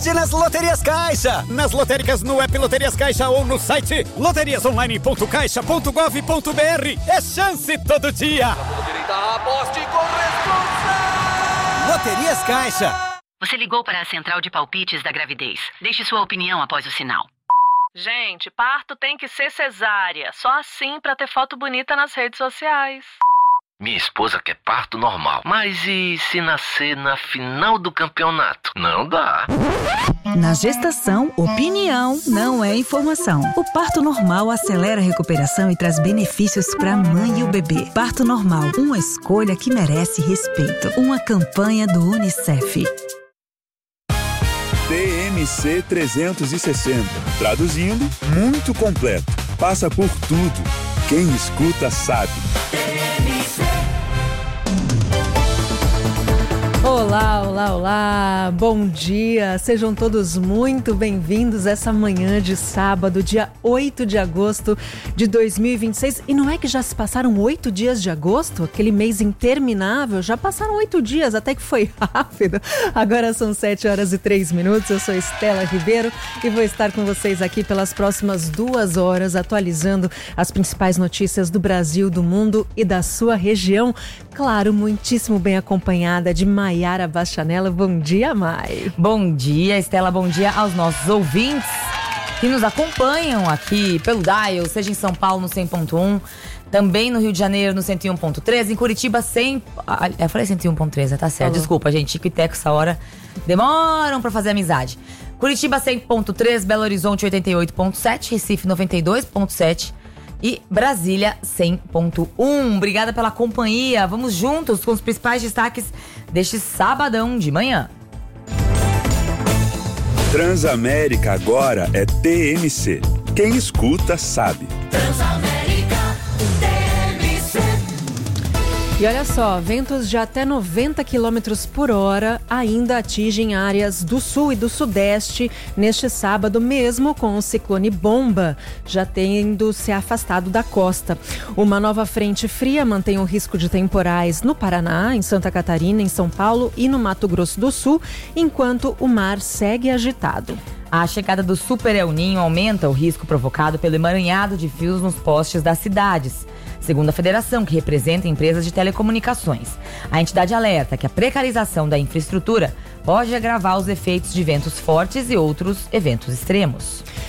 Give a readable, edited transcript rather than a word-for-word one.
Nas Loterias Caixa, nas lotéricas no app Loterias Caixa ou no site loteriasonline.caixa.gov.br. É chance todo dia. Aposte com responsa. Loterias Caixa. Você ligou para a central de palpites da gravidez. Deixe sua opinião após o sinal. Gente, parto tem que ser cesárea. Só assim pra ter foto bonita nas redes sociais. Minha esposa quer parto normal. Mas e se nascer na final do campeonato? Não dá. Na gestação, opinião não é informação. O parto normal acelera a recuperação e traz benefícios para a mãe e o bebê. Parto normal, uma escolha que merece respeito. Uma campanha do UNICEF. TMC 360. Traduzindo, muito completo. Passa por tudo. Quem escuta sabe. Olá, olá, olá, bom dia, sejam todos muito bem-vindos essa manhã de sábado, dia 8 de agosto de 2026. E não é que já se passaram 8 dias de agosto? Aquele mês interminável, já passaram 8 dias, até que foi rápido. Agora são 7h03, eu sou Estela Ribeiro e vou estar com vocês aqui pelas próximas 2 horas, atualizando as principais notícias do Brasil, do mundo e da sua região. Claro, muitíssimo bem acompanhada de Maiara Bachanella. Bom dia, Mai. Bom dia, Estela. Bom dia aos nossos ouvintes que nos acompanham aqui pelo Dial, seja em São Paulo no 100.1, também no Rio de Janeiro no 101.3, em Curitiba 100... Eu falei 101.3, tá certo. Desculpa, gente. Chico e Teco, essa hora demoram pra fazer amizade. Curitiba 100.3, Belo Horizonte 88.7, Recife 92.7 e Brasília 100.1. Obrigada pela companhia. Vamos juntos com os principais destaques deste sabadão de manhã. Transamérica agora é TMC. Quem escuta sabe. Transamérica TMC. E olha só, ventos de até 90 km por hora ainda atingem áreas do sul e do sudeste neste sábado, mesmo com o ciclone Bomba já tendo se afastado da costa. Uma nova frente fria mantém o risco de temporais no Paraná, em Santa Catarina, em São Paulo e no Mato Grosso do Sul, enquanto o mar segue agitado. A chegada do Super El Niño aumenta o risco provocado pelo emaranhado de fios nos postes das cidades. Segundo a federação, que representa empresas de telecomunicações, a entidade alerta que a precarização da infraestrutura pode agravar os efeitos de ventos fortes e outros eventos extremos.